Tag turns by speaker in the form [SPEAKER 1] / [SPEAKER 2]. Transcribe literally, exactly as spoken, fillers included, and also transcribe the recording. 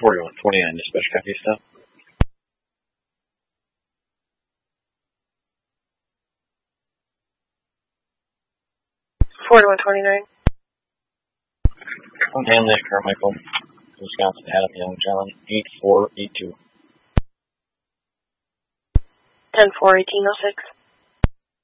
[SPEAKER 1] forty-one twenty-nine, dispatch copy stop.
[SPEAKER 2] forty-one twenty-nine.
[SPEAKER 1] And Nick Carmichael, Wisconsin, Adam Young, John, eight four eight two.
[SPEAKER 2] ten four eighteen oh six.